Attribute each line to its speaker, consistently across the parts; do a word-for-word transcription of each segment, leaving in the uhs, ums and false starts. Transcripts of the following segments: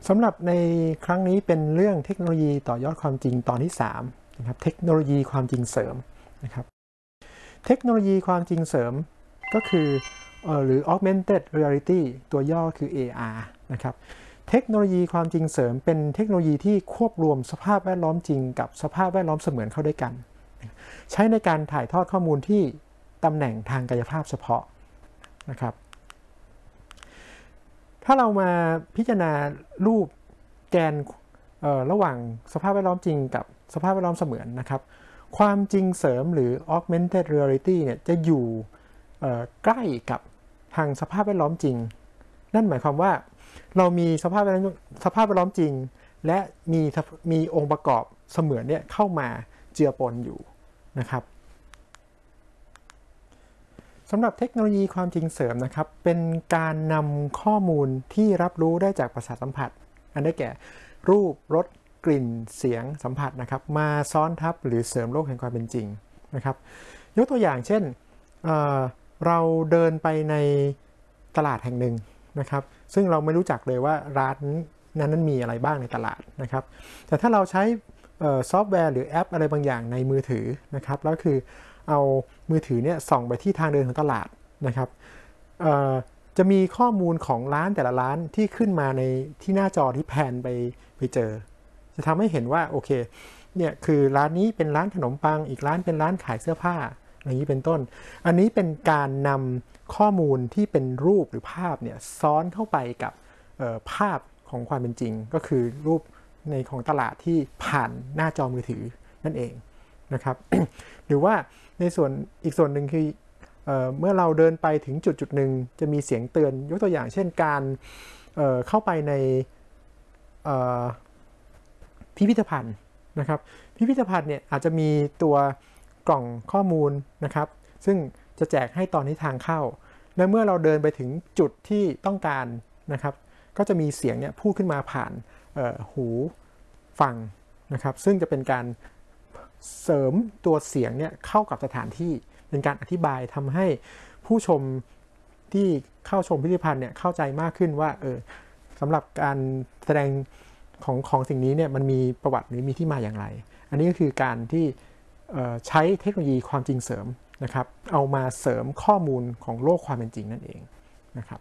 Speaker 1: สำหรับในครั้งนี้เป็นเรื่องเทคโนโลยีต่อยอดความจริงตอนที่สามนะครับเทคโนโลยีความจริงเสริมนะครับเทคโนโลยีความจริงเสริมก็คือเอ่อหรือ augmented reality ตัวย่อคือ เอ อาร์ นะครับเทคโนโลยีความจริงเสริมเป็นเทคโนโลยีที่ควบรวมสภาพแวดล้อมจริงกับสภาพแวดล้อมเสมือนเข้าด้วยกันใช้ในการถ่ายทอดข้อมูลที่ตำแหน่งทางกายภาพเฉพาะนะครับถ้าเรามาพิจารณารูปแกนระหว่างสภาพแวดล้อมจริงกับสภาพแวดล้อมเสมือนนะครับความจริงเสริมหรือ augmented reality เนี่ยจะอยู่ใกล้กับทางสภาพแวดล้อมจริงนั่นหมายความว่าเรามีสภาพแวดล้อมสภาพแวดล้อมจริงและมีมีองค์ประกอบเสมือนเนี่ยเข้ามาเจือปนอยู่นะครับสำหรับเทคโนโลยีความจริงเสริมนะครับเป็นการนำข้อมูลที่รับรู้ได้จากประสาทสัมผัสอันได้แก่รูปรสกลิ่นเสียงสัมผัสนะครับมาซ้อนทับหรือเสริมโลกแห่งความเป็นจริงนะครับยกตัวอย่างเช่น เอ่อ เราเดินไปในตลาดแห่งหนึ่งนะครับซึ่งเราไม่รู้จักเลยว่าร้านนั้นนั้นมีอะไรบ้างในตลาดนะครับแต่ถ้าเราใช้ซอฟต์แวร์หรือแอปอะไรบางอย่างในมือถือนะครับแล้วคือเอามือถือเนี่ยส่องไปที่ทางเดินของตลาดนะครับจะมีข้อมูลของร้านแต่ละร้านที่ขึ้นมาในที่หน้าจอที่แพนไปไปเจอจะทำให้เห็นว่าโอเคเนี่ยคือร้านนี้เป็นร้านขนมปังอีกร้านเป็นร้านขายเสื้อผ้าอย่างนี้เป็นต้นอันนี้เป็นการนำข้อมูลที่เป็นรูปหรือภาพเนี่ยซ้อนเข้าไปกับภาพของความเป็นจริงก็คือรูปในของตลาดที่ผ่านหน้าจอมือถือนั่นเองนะครับ หรือว่าในส่วนอีกส่วนหนึ่งคือ เอ่อ เมื่อเราเดินไปถึงจุดจุดหนึ่งจะมีเสียงเตือนยกตัวอย่างเช่นการเอ่อเข้าไปในเอ่อพิพิธภัณฑ์นะครับพิพิธภัณฑ์เนี่ยอาจจะมีตัวกล่องข้อมูลนะครับซึ่งจะแจกให้ตอนที่ทางเข้าและเมื่อเราเดินไปถึงจุดที่ต้องการนะครับก็จะมีเสียงเนี่ยพูดขึ้นมาผ่านหูฟังนะครับซึ่งจะเป็นการเสริมตัวเสียงเนี่ยเข้ากับสถานที่เป็นการอธิบายทำให้ผู้ชมที่เข้าชมพิพิธภัณฑ์เนี่ยเข้าใจมากขึ้นว่าเออสำหรับการแสดงของของสิ่งนี้เนี่ยมันมีประวัติหรือมีที่มาอย่างไรอันนี้ก็คือการที่ใช้เทคโนโลยีความจริงเสริมนะครับเอามาเสริมข้อมูลของโลกความเป็นจริงนั่นเองนะครับ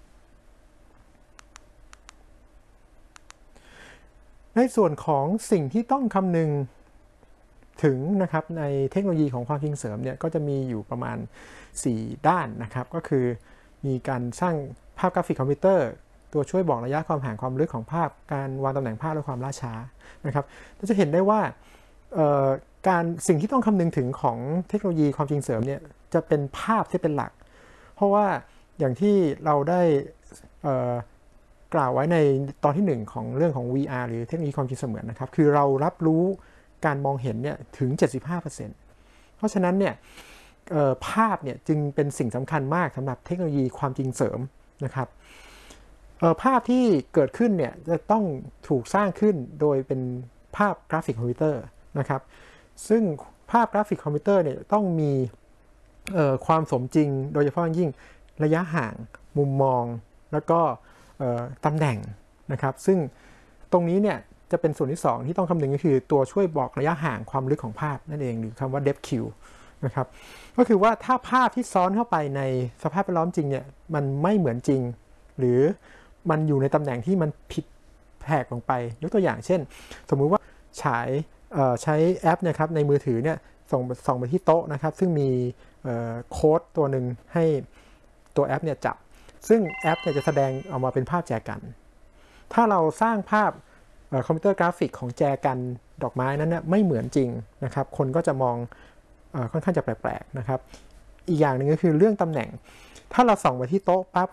Speaker 1: ในส่วนของสิ่งที่ต้องคำนึงถึงนะครับในเทคโนโลยีของความจริงเสริมเนี่ยก็จะมีอยู่ประมาณสี่ด้านนะครับก็คือมีการสร้างภาพกราฟิกคอมพิวเตอร์ตัวช่วยบอกระยะความห่างความลึกของภาพการวางตำแหน่งภาพและความล่าช้านะครับเราจะเห็นได้ว่าการสิ่งที่ต้องคำนึงถึงของเทคโนโลยีความจริงเสริมเนี่ยจะเป็นภาพที่เป็นหลักเพราะว่าอย่างที่เราได้กล่าวไว้ในตอนที่หนึ่งของเรื่องของ วี อาร์ หรือเทคโนโลยีความจริงเสมือนนะครับคือเรารับรู้การมองเห็นเนี่ยถึง เจ็ดสิบห้าเปอร์เซ็นต์ เพราะฉะนั้นเนี่ยภาพเนี่ยจึงเป็นสิ่งสำคัญมากสำหรับเทคโนโลยีความจริงเสริมนะครับภาพที่เกิดขึ้นเนี่ยจะต้องถูกสร้างขึ้นโดยเป็นภาพกราฟิกคอมพิวเตอร์นะครับซึ่งภาพกราฟิกคอมพิวเตอร์เนี่ยต้องมีความสมจริงโดยเฉพาะยิ่งระยะห่างมุมมองแล้วก็ตำแหน่งนะครับซึ่งตรงนี้เนี่ยจะเป็นส่วนที่สองที่ต้องคำนึงก็คือตัวช่วยบอกระยะห่างความลึกของภาพนั่นเองหรือคำว่า depth Q นะครับก็คือว่าถ้าภาพที่ซ้อนเข้าไปในสภาพแวดล้อมจริงเนี่ยมันไม่เหมือนจริงหรือมันอยู่ในตำแหน่งที่มันผิดแผกลงไปยกตัวอย่างเช่นสมมุติว่าฉายใช้แอปนะครับในมือถือเนี่ยส่งส่องไปที่โต๊ะนะครับซึ่งมีโค้ดตัวหนึ่งให้ตัวแอปเนี่ยจับซึ่งแอปเนี่ยจะแสดงออกมาเป็นภาพแจกันถ้าเราสร้างภาพคอมพิวเตอร์กราฟิกของแจกันดอกไม้นั้นเนี่ยไม่เหมือนจริงนะครับคนก็จะมองเอ่อค่อนข้างจะแปลกๆนะครับอีกอย่างหนึ่งก็คือเรื่องตำแหน่งถ้าเราส่องไปที่โต๊ะปั๊บ